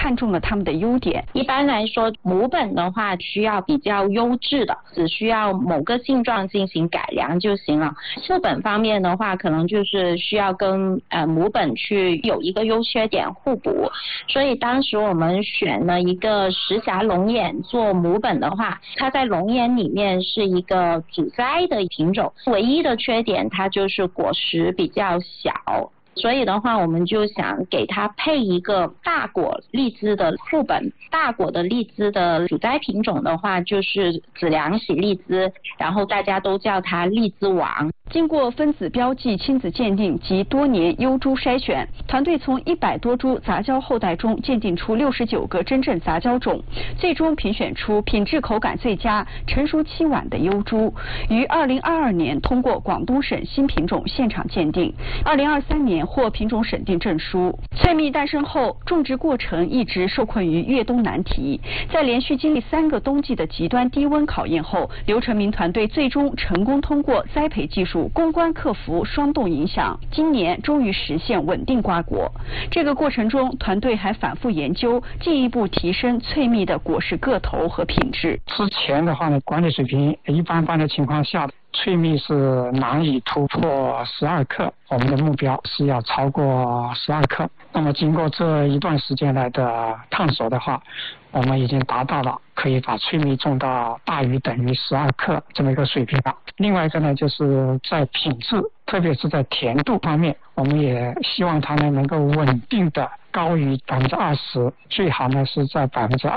看中了他们的优点。 一般来说，母本的话需要比较优质的，只需要某个性状进行改良就行了。副本方面的话，可能就是需要跟母本去有一个优缺点互补。所以当时我们选了一个石峡龙眼做母本的话，它在龙眼里面是一个主栽的品种，唯一的缺点它就是果实比较小。所以的话，我们就想给它配一个大果荔枝的副本。大果的荔枝的主栽品种的话，就是紫梁喜荔枝，然后大家都叫它荔枝王。 经过分子标记、亲子鉴定及多年优株筛选，团队从100多株杂交后代中鉴定出69个真正杂交种，最终评选出品质口感最佳、成熟期晚的优株，于2022年通过广东省新品种现场鉴定，2023年获品种审定证书。翠蜜诞生后，种植过程一直受困于越冬难题，在连续经历3个冬季的极端低温考验后，刘成明团队最终成功通过栽培技术攻关克服霜冻影响，今年终于实现稳定瓜果。这个过程中，团队还反复研究，进一步提升翠蜜的果实个头和品质。 之前的话呢，管理水平一般般的情况下，翠蜜是难以突破12克，我们的目标是要超过12克。那么经过这一段时间来的探索的话，我们已经达到了可以把翠蜜种到大于等于12克这么一个水平了。另外一个呢，就是在品质，特别是在甜度方面，我们也希望它呢能够稳定的高于20%，最好呢是在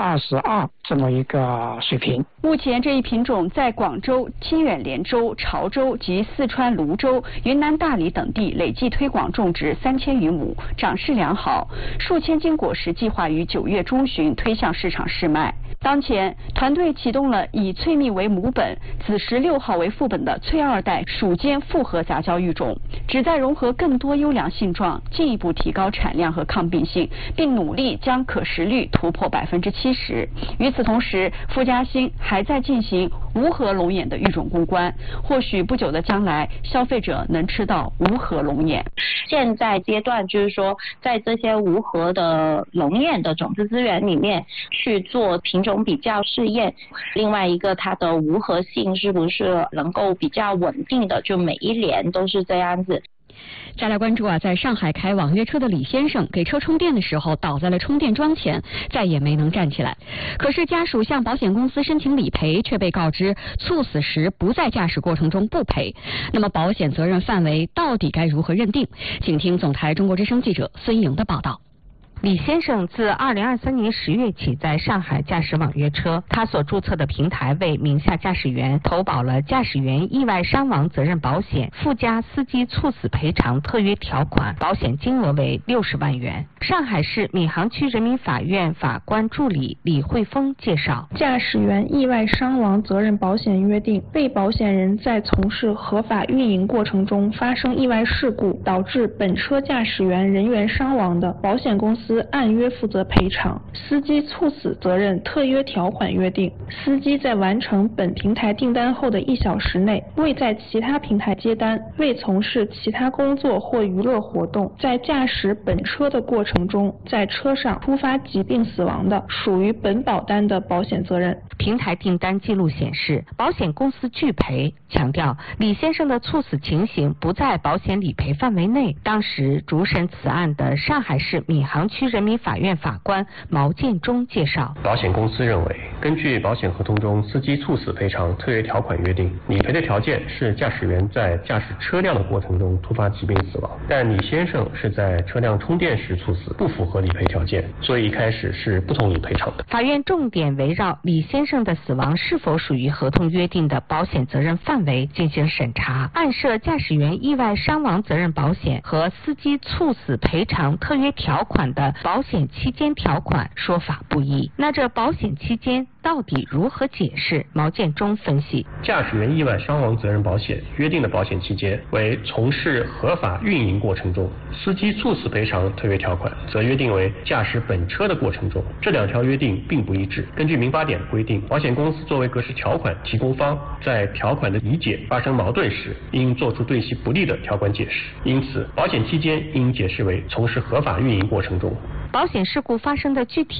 22%这么一个水平。 目前这一品种在广州、清远连州、潮州及四川泸州、云南大理等地累计推广种植3000余亩，长势良好，数千斤果实计划于9月中旬推向市场试卖。当前，团队启动了以翠蜜为母本、紫石6号为副本的翠2代属间复合杂交育种，旨在融合更多优良性状，进一步提高产量和抗病性，并努力将可食率突破70%。与此同时，傅家兴还在进行无核龙眼的育种攻关，或许不久的将来，消费者能吃到无核龙眼。 现在阶段就是说，在这些无核的龙眼的种子资源里面去做品种比较试验，另外一个它的无核性是不是能够比较稳定的，就每一年都是这样子。 再来关注在上海开网约车的李先生给车充电的时候倒在了充电桩前，再也没能站起来。可是家属向保险公司申请理赔，却被告知猝死时不在驾驶过程中不赔。那么保险责任范围到底该如何认定？请听总台中国之声记者孙莹的报道。 李先生自2023年10月起在上海驾驶网约车，他所注册的平台为名下驾驶员投保了驾驶员意外伤亡责任保险附加司机猝死赔偿特约条款，保险金额为60万元。上海市闵行区人民法院法官助理李慧峰介绍， 驾驶员意外伤亡责任保险约定，被保险人在从事合法运营过程中发生意外事故，导致本车驾驶员人员伤亡的，保险公司按约负责赔偿。司机猝死责任特约条款约定，司机在完成本平台订单后的1小时内，未在其他平台接单，未从事其他工作或娱乐活动，在驾驶本车的过程中，在车上突发疾病死亡的，属于本保单的保险责任。 平台订单记录显示，保险公司拒赔，强调李先生的猝死情形不在保险理赔范围内。当时主审此案的上海市闵行区人民法院法官毛建中介绍， 保险公司认为，根据保险合同中司机猝死赔偿特约条款约定，理赔的条件是驾驶员在驾驶车辆的过程中突发疾病死亡，但李先生是在车辆充电时猝死，不符合理赔条件，所以一开始是不同意赔偿的。 法院重点围绕李先生的死亡是否属于合同约定的保险责任范围进行审查，按涉驾驶员意外伤亡责任保险和司机猝死赔偿特约条款的保险期间条款说法不一。那这保险期间到底如何解释？毛建中分析， 驾驶员意外伤亡责任保险约定的保险期间为从事合法运营过程中，司机猝死赔偿特约条款则约定为驾驶本车的过程中，这两条约定并不一致。根据民法典规定，保险公司作为格式条款提供方，在条款的理解发生矛盾时，应作出对其不利的条款解释。因此，保险期间应解释为从事合法运营过程中。 保险事故发生的具体